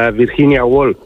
Virginia Woolf,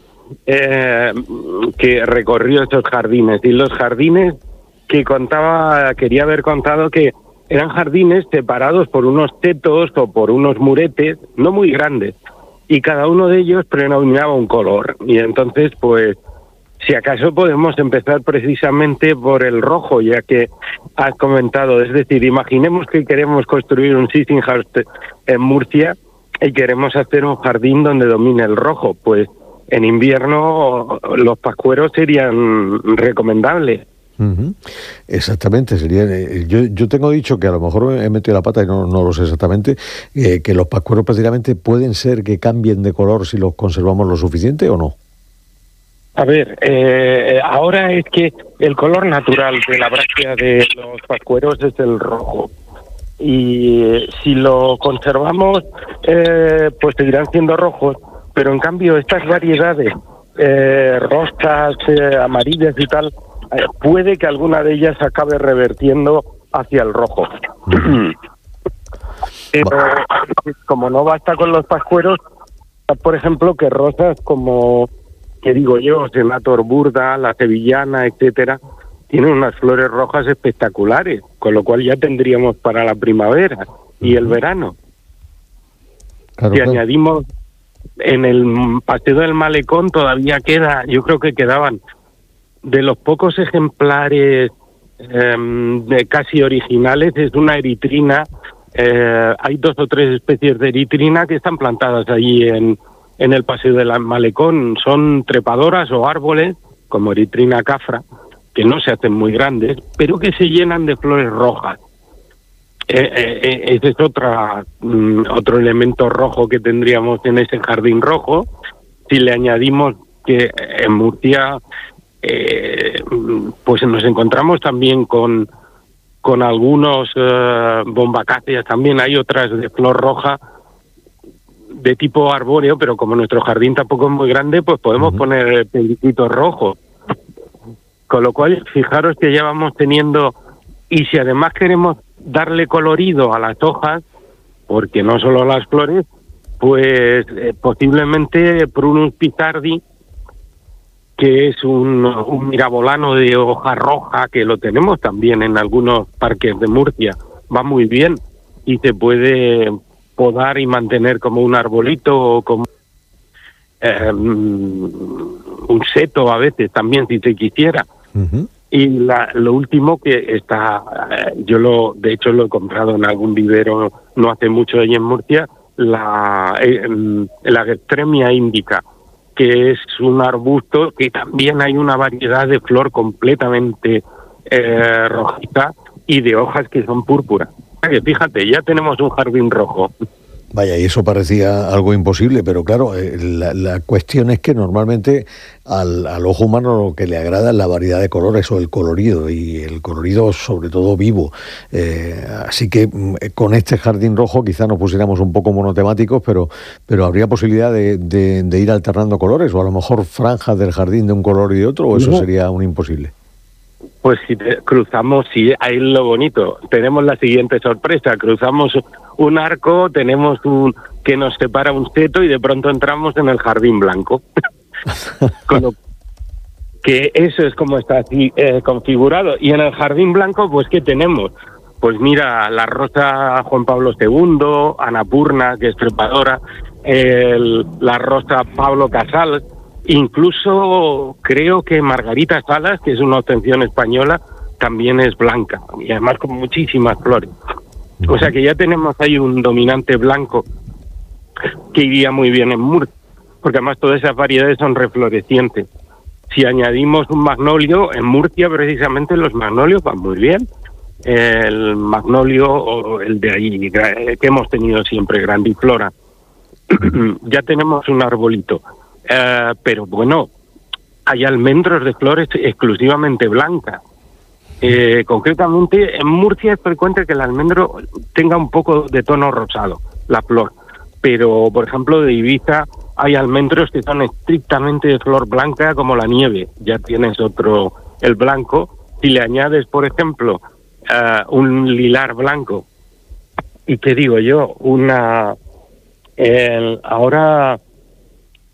que recorrió esos jardines, y los jardines que quería haber contado que eran jardines separados por unos tetos o por unos muretes, no muy grandes, y cada uno de ellos predominaba un color. Y entonces, pues, si acaso podemos empezar precisamente por el rojo, ya que has comentado, es decir, imaginemos que queremos construir un Sissinghurst en Murcia y queremos hacer un jardín donde domine el rojo, pues en invierno los pascueros serían recomendables. Uh-huh. Exactamente, sería. Yo tengo dicho que a lo mejor he metido la pata y no lo sé exactamente, que los pascueros prácticamente pueden ser que cambien de color si los conservamos lo suficiente o no. A ver, ahora es que el color natural de la bráctea de los pascueros es el rojo. Y si lo conservamos, pues seguirán siendo rojos, pero en cambio estas variedades rosas, amarillas y tal, puede que alguna de ellas acabe revertiendo hacia el rojo. Pero como no basta con los pascueros, por ejemplo, que rosas como, que digo yo, Senator Burda, la sevillana, etcétera, tienen unas flores rojas espectaculares, con lo cual ya tendríamos para la primavera y el verano. Claro, si añadimos en el Paseo del Malecón, todavía queda, yo creo que quedaban de los pocos ejemplares de casi originales, es una eritrina. Hay 2 o 3 especies de eritrina que están plantadas allí en el Paseo del Malecón. Son trepadoras o árboles, como eritrina cafra, que no se hacen muy grandes, pero que se llenan de flores rojas. Ese es otro elemento rojo que tendríamos en ese jardín rojo. Si le añadimos que en Murcia pues nos encontramos también con algunos bombacáceas, también hay otras de flor roja de tipo arbóreo, pero como nuestro jardín tampoco es muy grande, pues podemos poner pellicitos rojos. Con lo cual, fijaros que ya vamos teniendo, y si además queremos darle colorido a las hojas, porque no solo las flores, pues posiblemente Prunus pizardi, que es un mirabolano de hoja roja, que lo tenemos también en algunos parques de Murcia, va muy bien y se puede podar y mantener como un arbolito o como un seto a veces también, si se quisiera. Uh-huh. Y lo último que está, de hecho lo he comprado en algún vivero no hace mucho allí en Murcia, la Gestremia indica, que es un arbusto que también hay una variedad de flor completamente rojiza y de hojas que son púrpuras. Fíjate, ya tenemos un jardín rojo. Vaya, y eso parecía algo imposible, pero claro, la cuestión es que normalmente al ojo humano lo que le agrada es la variedad de colores o el colorido, y el colorido sobre todo vivo. Así que con este jardín rojo quizá nos pusiéramos un poco monotemáticos, pero habría posibilidad de ir alternando colores, o a lo mejor franjas del jardín de un color y de otro, o eso sería un imposible. Pues si cruzamos, sí, ahí es lo bonito. Tenemos la siguiente sorpresa, cruzamos un arco, tenemos que nos separa un seto y de pronto entramos en el jardín blanco. Que eso es como está así configurado. Y en el jardín blanco, pues ¿qué tenemos? Pues mira, la rosa Juan Pablo II, Annapurna, que es trepadora, la rosa Pablo Casals, incluso creo que Margarita Salas, que es una obtención española, también es blanca, y además con muchísimas flores. O sea que ya tenemos ahí un dominante blanco que iría muy bien en Murcia, porque además todas esas variedades son reflorecientes. Si añadimos un magnolio, en Murcia precisamente los magnolios van muy bien. El magnolio, o el de ahí, que hemos tenido siempre, grandiflora. Ya tenemos un arbolito. Pero bueno, hay almendros de flores exclusivamente blancas. Concretamente, en Murcia es frecuente que el almendro tenga un poco de tono rosado, la flor. Pero, por ejemplo, de Ibiza hay almendros que son estrictamente de flor blanca, como la nieve. Ya tienes el blanco. Si le añades, por ejemplo, un lilar blanco, y qué digo yo, ahora